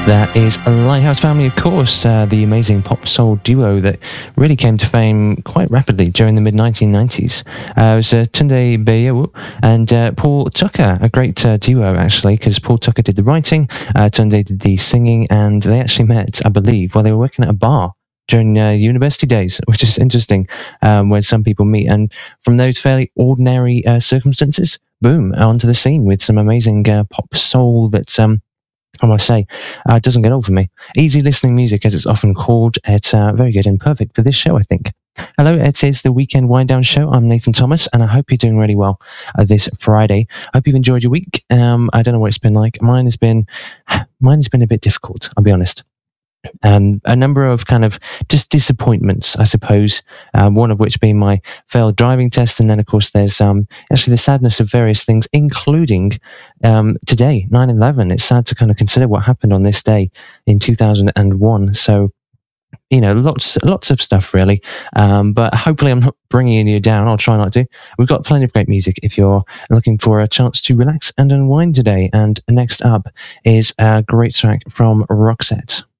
That is Lighthouse Family, of course, the amazing pop soul duo that really came to fame quite rapidly during the mid-1990s. It was Tunde Bayewu and Paul Tucker, a great duo, actually, because Paul Tucker did the writing, Tunde did the singing, and they actually met, I believe, while they were working at a bar during university days, which is interesting, where some people meet. And from those fairly ordinary circumstances, boom, onto the scene with some amazing pop soul that's... I must say, it doesn't get old for me. Easy listening music, as it's often called. It's very good and perfect for this show, I think. Hello, it is the Weekend Wind Down Show. I'm Nathan Thomas, and I hope you're doing really well this Friday. I hope you've enjoyed your week. I don't know what it's been like. Mine has been a bit difficult, I'll be honest. A number of kind of just disappointments, I suppose, one of which being my failed driving test, and then of course there's actually the sadness of various things, including today, 9/11. It's sad to kind of consider what happened on this day in 2001. So, you know, lots of stuff really, but hopefully I'm not bringing you down. I'll try not to. We've got plenty of great music if you're looking for a chance to relax and unwind today. And next up is a great track from Roxette.